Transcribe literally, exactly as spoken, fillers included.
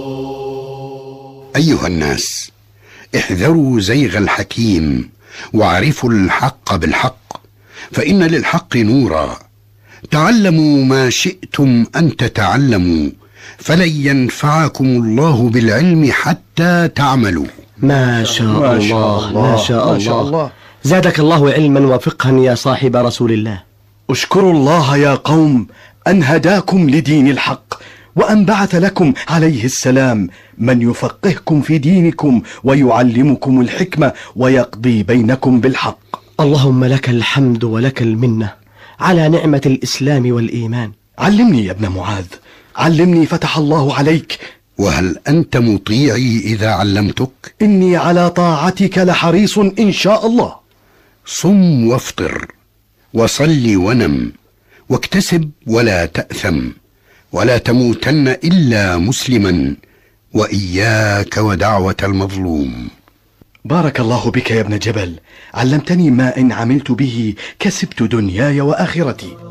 أيها الناس، احذروا زيغ الحكيم واعرفوا الحق بالحق، فإن للحق نورا. تعلموا ما شئتم أن تتعلموا، فلن ينفعكم الله بالعلم حتى تعملوا. ما شاء الله, ما شاء الله, ما شاء الله, ما شاء الله. زادك الله علما وفقها يا صاحب رسول الله. اشكروا الله يا قوم أن هداكم لدين الحق، وأن بعث لكم عليه السلام من يفقهكم في دينكم ويعلمكم الحكمة ويقضي بينكم بالحق. اللهم لك الحمد ولك المنة على نعمة الإسلام والإيمان. علمني يا ابن معاذ، علمني فتح الله عليك. وهل أنت مطيعي إذا علمتك؟ إني على طاعتك لحريص إن شاء الله. صم وافطر وصل ونم واكتسب ولا تأثم، ولا تموتن إلا مسلما، وإياك ودعوة المظلوم. بارك الله بك يا ابن جبل، علمتني ما إن عملت به كسبت دنياي وآخرتي.